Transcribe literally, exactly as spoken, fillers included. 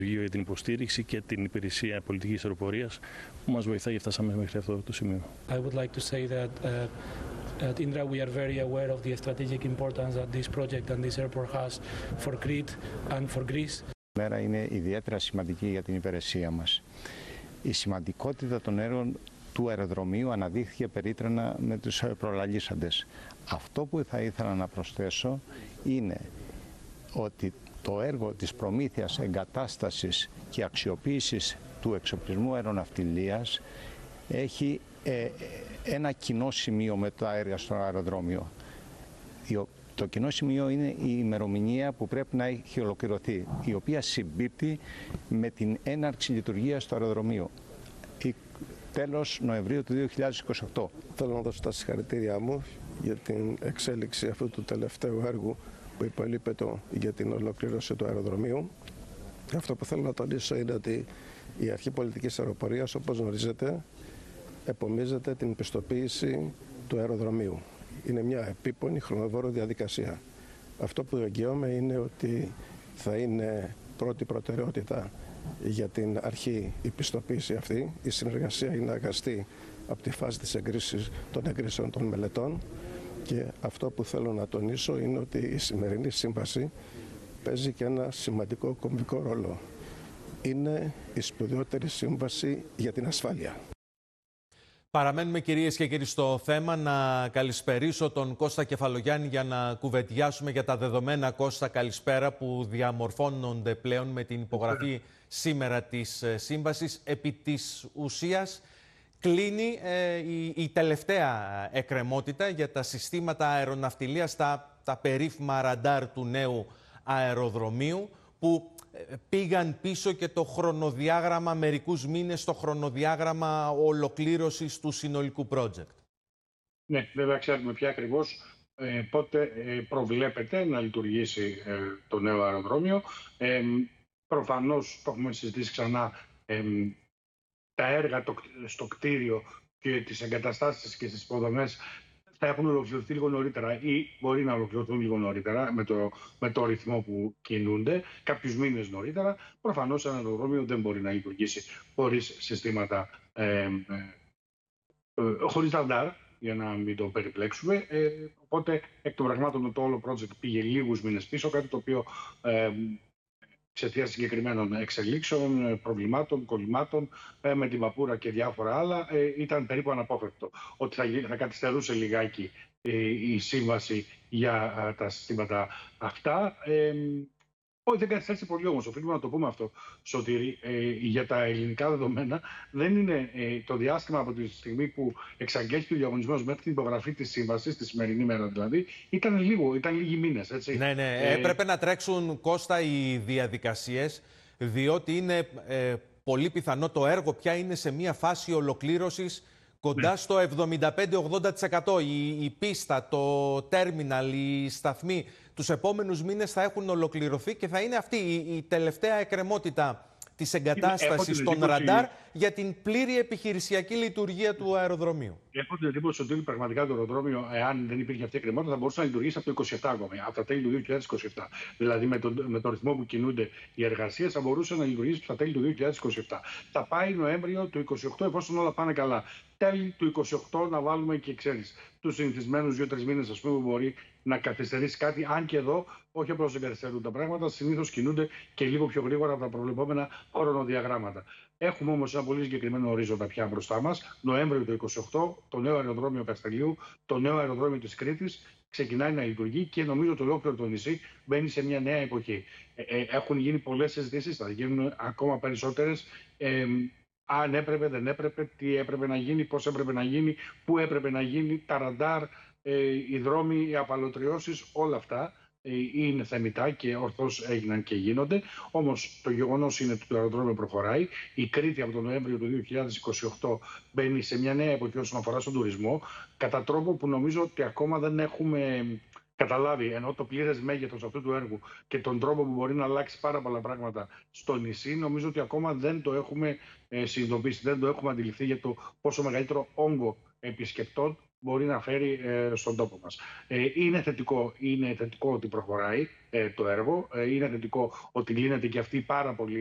για την υποστήριξη και την υπηρεσία πολιτικής αεροπορίας που μας βοηθάει και φτάσαμε μέχρι αυτό το σημείο. I would like to say that uh, at Indra we are very aware of the strategic importance that this project and this airport has for Crete and for Greece. Η μέρα είναι ιδιαίτερα σημαντική για την υπηρεσία μας. Η σημαντικότητα των έργων του αεροδρομίου αναδείχθηκε περίτρανα με τους προλαλήσαντες. Αυτό που θα ήθελα να προσθέσω είναι ότι το έργο της προμήθειας, εγκατάστασης και αξιοποίησης του εξοπλισμού αεροναυτιλίας έχει ε, ένα κοινό σημείο με τα έργα στο αεροδρόμιο. Το κοινό σημείο είναι η ημερομηνία που πρέπει να έχει ολοκληρωθεί, η οποία συμπίπτει με την έναρξη λειτουργίας του αεροδρομίου. Τέλος Νοεμβρίου του δύο χιλιάδες είκοσι οκτώ. Θέλω να δώσω τα συγχαρητήριά μου για την εξέλιξη αυτού του τελευταίου έργου που υπολείπεται για την ολοκλήρωση του αεροδρομίου. Αυτό που θέλω να τονίσω είναι ότι η Αρχή Πολιτικής Αεροπορίας, όπως γνωρίζετε, επομίζεται την πιστοποίηση του αεροδρομίου. Είναι μια επίπονη χρονοβόρο διαδικασία. Αυτό που εγγυώμαι είναι ότι θα είναι πρώτη προτεραιότητα για την αρχή η πιστοποίηση αυτή. Η συνεργασία είναι αγαστή από τη φάση της εγκρίσης, των εγκρίσεων των μελετών και αυτό που θέλω να τονίσω είναι ότι η σημερινή σύμβαση παίζει και ένα σημαντικό κομβικό ρόλο. Είναι η σπουδαιότερη σύμβαση για την ασφάλεια. Παραμένουμε, κυρίες και κύριοι, στο θέμα. Να καλησπερίσω τον Κώστα Κεφαλογιάννη για να κουβεντιάσουμε για τα δεδομένα. Κώστα, καλησπέρα, που διαμορφώνονται πλέον με την υπογραφή σήμερα της σύμβασης. Επί της ουσίας κλείνει ε, η, η τελευταία εκκρεμότητα για τα συστήματα αεροναυτιλίας, τα, τα περίφημα ραντάρ του νέου αεροδρομίου, που πήγαν πίσω και το χρονοδιάγραμμα, μερικούς μήνες, το χρονοδιάγραμμα ολοκλήρωσης του συνολικού project. Ναι, βέβαια ξέρουμε πια ακριβώς ε, πότε ε, προβλέπεται να λειτουργήσει ε, το νέο αεροδρόμιο. Ε, προφανώς, το έχουμε συζητήσει ξανά, ε, τα έργα το, στο κτίριο και τις εγκαταστάσεις και τις υποδομές θα έχουν ολοκληρωθεί λίγο νωρίτερα ή μπορεί να ολοκληρωθούν λίγο νωρίτερα με το, με το ρυθμό που κινούνται, κάποιους μήνες νωρίτερα. Προφανώς ένα αεροδρόμιο δεν μπορεί να λειτουργήσει χωρίς συστήματα, ε, ε, ε, χωρίς ραντάρ, για να μην το περιπλέξουμε. Ε, οπότε, εκ των πραγμάτων, το όλο project πήγε λίγους μήνες πίσω, κάτι το οποίο ε, εξαιτίας συγκεκριμένων εξελίξεων, προβλημάτων, κολλημάτων με την Βαπούρα και διάφορα άλλα, ήταν περίπου αναπόφευκτο ότι θα, θα καθυστερούσε λιγάκι η σύμβαση για τα συστήματα αυτά. Ε, όχι, δεν καθυστέρησε πολύ όμως. Οφείλουμε να το πούμε αυτό, Σωτήρη. Ε, για τα ελληνικά δεδομένα δεν είναι ε, το διάστημα από τη στιγμή που εξαγγέλθηκε ο διαγωνισμός μέχρι την υπογραφή της σύμβασης, τη σημερινή μέρα δηλαδή, ήταν λίγο, ήταν λίγοι μήνες. Έτσι. Ναι, ναι. Ε... Έπρεπε να τρέξουν, Κώστα, οι διαδικασίες, διότι είναι ε, πολύ πιθανό το έργο πια είναι σε μια φάση ολοκλήρωσης κοντά ναι. στο εβδομήντα πέντε με ογδόντα τοις εκατό. Η, η πίστα, το τέρμιναλ, οι σταθμοί τους επόμενους μήνες θα έχουν ολοκληρωθεί και θα είναι αυτή η, η τελευταία εκκρεμότητα της εγκατάστασης των ραντάρ για την πλήρη επιχειρησιακή λειτουργία του αεροδρομίου. Έχω την εντύπωση ότι πραγματικά το αεροδρόμιο, εάν δεν υπήρχε αυτή η εκκρεμότητα, θα μπορούσε να λειτουργήσει από το είκοσι επτά ακόμη, από τα τέλη του δύο χιλιάδες είκοσι επτά. Δηλαδή, με τον με το ρυθμό που κινούνται οι εργασίες, θα μπορούσε να λειτουργήσει στα τέλη του δύο χιλιάδες είκοσι επτά. Θα πάει Νοέμβριο του είκοσι οκτώ, εφόσον όλα πάνε καλά. Τέλη του είκοσι οκτώ να βάλουμε και, ξέρεις, τους συνηθισμένους δύο τρεις μήνες, ας πούμε, που μπορεί να καθυστερήσει κάτι. Αν και εδώ, όχι απλώς δεν καθυστερούν τα πράγματα, συνήθως κινούνται και λίγο πιο γρήγορα από τα προβλεπόμενα χρονοδιαγράμματα. Έχουμε όμως ένα πολύ συγκεκριμένο ορίζοντα πια μπροστά μας. Νοέμβριο του είκοσι οκτώ, το νέο αεροδρόμιο Καστελίου, το νέο αεροδρόμιο της Κρήτης ξεκινάει να λειτουργεί και νομίζω ότι ολόκληρο το νησί μπαίνει σε μια νέα εποχή. Ε, ε, έχουν γίνει πολλές συζητήσεις, θα γίνουν ακόμα περισσότερες. Ε, αν έπρεπε, δεν έπρεπε, τι έπρεπε να γίνει, πώς έπρεπε να γίνει, πού έπρεπε να γίνει, τα ραντάρ, ε, οι δρόμοι, οι απαλωτριώσεις, όλα αυτά ε, είναι θεμιτά και ορθώς έγιναν και γίνονται. Όμως το γεγονός είναι ότι το αεροδρόμιο προχωράει. Η Κρήτη από τον Νοέμβριο του δύο χιλιάδες είκοσι οκτώ μπαίνει σε μια νέα εποχή όσον αφορά στον τουρισμό, κατά τρόπο που νομίζω ότι ακόμα δεν έχουμε καταλάβει, ενώ το πλήρες μέγεθος αυτού του έργου και τον τρόπο που μπορεί να αλλάξει πάρα πολλά πράγματα στο νησί, νομίζω ότι ακόμα δεν το έχουμε ε, συνειδητοποιήσει, δεν το έχουμε αντιληφθεί για το πόσο μεγαλύτερο όγκο επισκεπτών μπορεί να φέρει ε, στον τόπο μας. Ε, είναι, θετικό, είναι θετικό ότι προχωράει ε, το έργο, ε, είναι θετικό ότι λύνεται και αυτή πάρα πολύ